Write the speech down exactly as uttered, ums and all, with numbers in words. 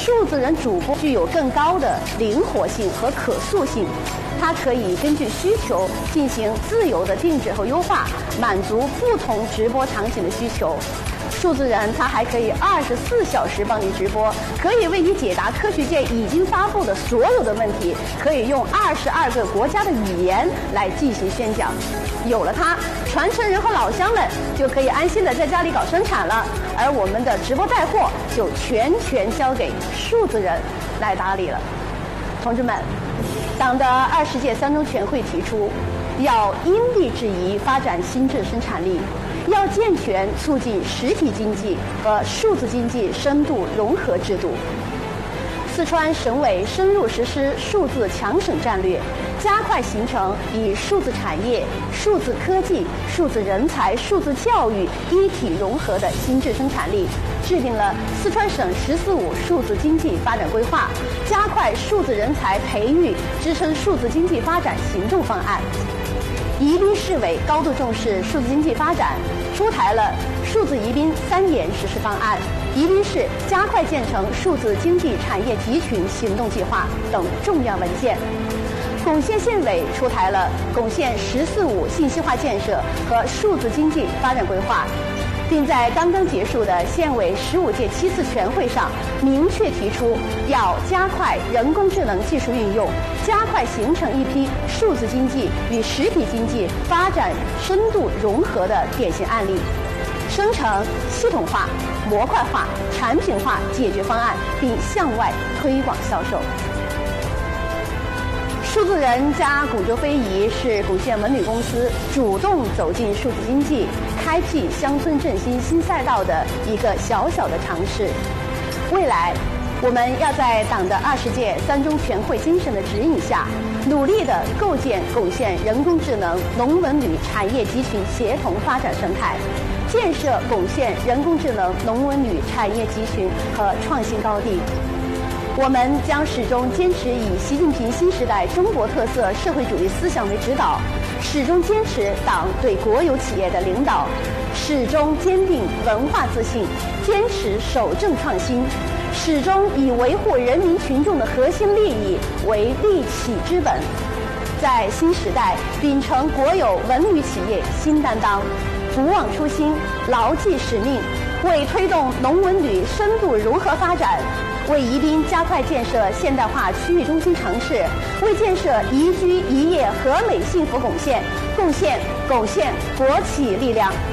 数字人主播具有更高的灵活性和可塑性，它可以根据需求进行自由的定制和优化，满足不同直播场景的需求。数字人他还可以二十四小时帮你直播，可以为你解答科学界已经发布的所有的问题，可以用二十二个国家的语言来进行宣讲。有了它，传承人和老乡们就可以安心的在家里搞生产了，而我们的直播带货就全权交给数字人来打理了。同志们，党的二十届三中全会提出，要因地制宜发展新质生产力，要健全促进实体经济和数字经济深度融合制度。四川省委深入实施数字强省战略，加快形成以数字产业、数字科技、数字人才、数字教育一体融合的新质生产力，制定了四川省“十四五”数字经济发展规划，加快数字人才培育、支撑数字经济发展行动方案。宜宾市委高度重视数字经济发展，出台了数字宜宾三年实施方案、宜宾市加快建成数字经济产业集群行动计划等重要文件。珙县县委出台了珙县“十四五”信息化建设和数字经济发展规划，并在刚刚结束的县委十五届七次全会上明确提出，要加快人工智能技术运用，加快形成一批数字经济与实体经济发展深度融合的典型案例，生成系统化、模块化、产品化解决方案，并向外推广销售。数字人加广州非遗是珙县文旅公司主动走进数字经济、开辟乡村振兴新赛道的一个小小的尝试。未来，我们要在党的二十届三中全会精神的指引下，努力地构建珙县人工智能农文旅产业集群协同发展生态，建设珙县人工智能农文旅产业集群和创新高地。我们将始终坚持以习近平新时代中国特色社会主义思想为指导，始终坚持党对国有企业的领导，始终坚定文化自信，坚持守正创新，始终以维护人民群众的核心利益为立企之本，在新时代秉承国有文旅企业新担当，不忘初心，牢记使命，为推动农文旅深度融合发展，为宜宾加快建设现代化区域中心城市，为建设宜居宜业和美幸福珙县贡献珙县国企力量。